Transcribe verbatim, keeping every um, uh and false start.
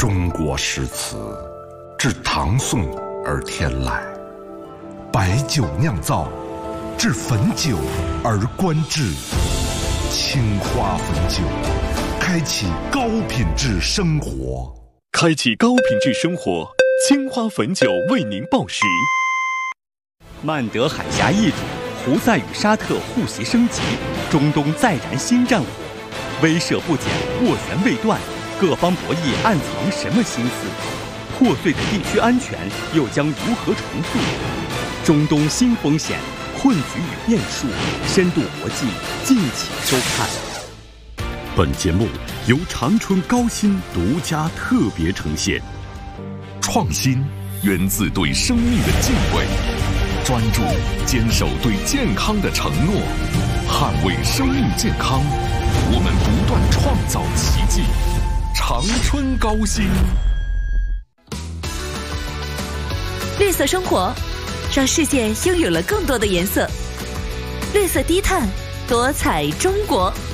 中国诗词自唐宋而天来，白酒酿造，至汾酒而观之。青花汾酒，开启高品质生活。 开启高品质生活，青花汾酒为您报时。 曼德海峡易主，胡塞与沙特互袭升级，中东再燃新战火，威慑不减，斡旋未断，各方博弈暗藏什么心思？破碎的地区安全又将如何重塑？中东新风险，困局与变数，深度国际，敬请收看。 本节目由长春高新独家特别呈现。 创新源自对生命的敬畏，专注坚守对健康的承诺，捍卫生命健康，我们不断创造奇迹。长春高新， 绿色生活，让世界拥有了更多的颜色。绿色低碳，多彩中国。